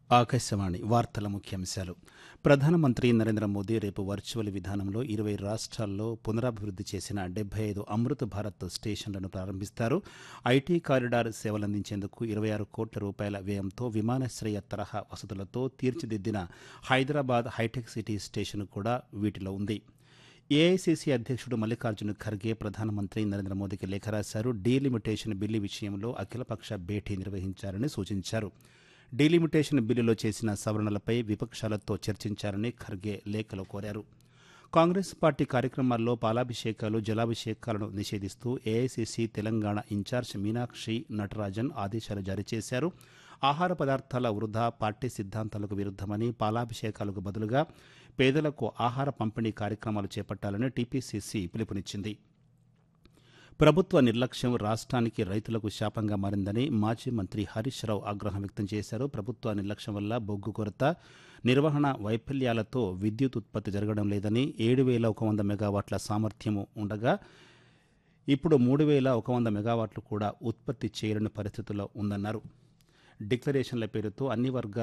ఆకాశవాణి వార్తల ముఖ్యాంశాలు. ప్రధానమంత్రి నరేంద్ర మోదీ రేపు వర్చువల్ విధానంలో 20 రాష్ట్రాల్లో పునరాభివృద్ధి చేసిన 75 అమృత్ భారత్ స్టేషన్లను ప్రారంభిస్తారు. ఐటీ కారిడార్ సేవలందించేందుకు 26 కోట్ల రూపాయల వ్యయంతో విమానాశ్రయ తరహా వసతులతో తీర్చిదిద్దిన హైదరాబాద్ హైటెక్ సిటీ స్టేషన్ కూడా వీటిలో ఉంది. ఏఐసీసీ అధ్యక్షుడు మల్లికార్జున ఖర్గే ప్రధానమంత్రి నరేంద్ర మోదీకి లేఖ రాశారు. డీలిమిటేషన్ బిల్లు విషయంలో అఖిలపక్ష భేటీ నిర్వహించారని సూచించారు. డీలిమిటేషన్ బిల్లులో చేసిన సవరణలపై విపక్షాలతో చర్చించారని ఖర్గే లేఖలో కోరారు. కాంగ్రెస్ పార్టీ కార్యక్రమాల్లో పాలాభిషేకాలు, జలాభిషేకాలను నిషేధిస్తూ ఏఐసీసీ తెలంగాణ ఇన్ఛార్జ్ మీనాక్షి నటరాజన్ ఆదేశాలు జారీ చేశారు. ఆహార పదార్థాల వృధా పార్టీ సిద్ధాంతాలకు విరుద్ధమని, పాలాభిషేకాలకు బదులుగా పేదలకు ఆహార పంపిణీ కార్యక్రమాలు చేపట్టాలని టీపీసీసీ పిలుపునిచ్చింది. ప్రభుత్వ నిర్లక్ష్యం రాష్ట్రానికి, రైతులకు శాపంగా మారిందని మాజీ మంత్రి హరీష్ రావు ఆగ్రహం వ్యక్తం చేశారు. ప్రభుత్వ నిర్లక్ష్యం వల్ల బొగ్గు కొరత, నిర్వహణ వైఫల్యాలతో విద్యుత్ ఉత్పత్తి జరగడం లేదని, 7,100 మెగావాట్ల సామర్థ్యము ఉండగా ఇప్పుడు 3,100 మెగావాట్లు కూడా ఉత్పత్తి చేయలేని పరిస్థితుల్లో ఉందన్నారు. డిక్లరేషన్ల పేరుతో అన్ని వర్గాల